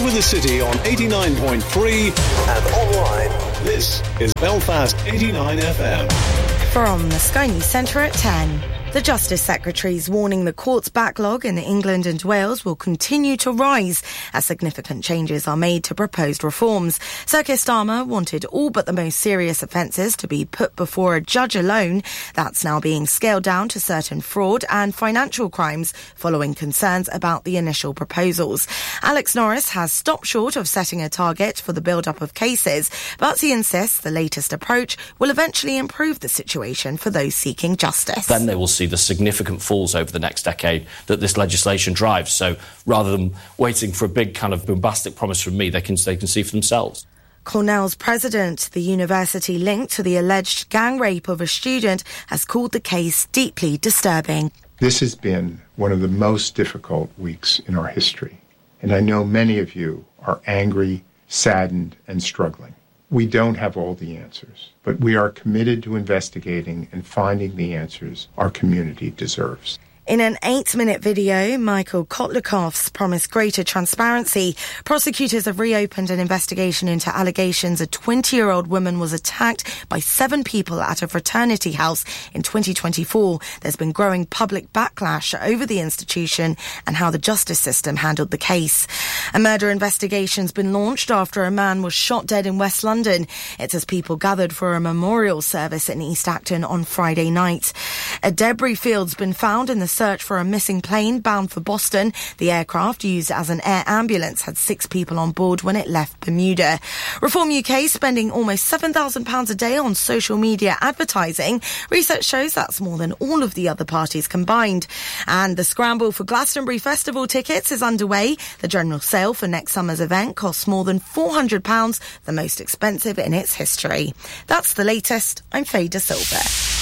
with the city on 89.3 and online. This is Belfast 89 FM. From the Sky News Centre at 10. The Justice Secretary is warning the court's backlog in England and Wales will continue to rise as significant changes are made to proposed reforms. Sir Keir Starmer wanted all but the most serious offences to be put before a judge alone. That's now being scaled down to certain fraud and financial crimes following concerns about the initial proposals. Alex Norris has stopped short of setting a target for the build-up of cases, but he insists the latest approach will eventually improve the situation for those seeking justice. Then they will see the significant falls over the next decade that this legislation drives. So rather than waiting for a big kind of bombastic promise from me, they can see for themselves. Cornell's president, the university linked to the alleged gang rape of a student, has called the case deeply disturbing. This has been one of the most difficult weeks in our history, and I know many of you are angry, saddened, and struggling. We don't have all the answers, but we are committed to investigating and finding the answers our community deserves. In an 8-minute video, Michael Kotlikov's promised greater transparency. Prosecutors have reopened an investigation into allegations a 20-year-old woman was attacked by 7 people at a fraternity house in 2024. There's been growing public backlash over the institution and how the justice system handled the case. A murder investigation's been launched after a man was shot dead in West London. It's as people gathered for a memorial service in East Acton on Friday night. A debris field's been found in the search for a missing plane bound for Boston. The aircraft, used as an air ambulance, had 6 people on board when it left Bermuda. Reform UK spending almost £7,000 a day on social media advertising. Research shows that's more than all of the other parties combined. And the scramble for Glastonbury Festival tickets is underway. The general sale for next summer's event costs more than £400, the most expensive in its history. That's the latest. I'm Faye De Silva.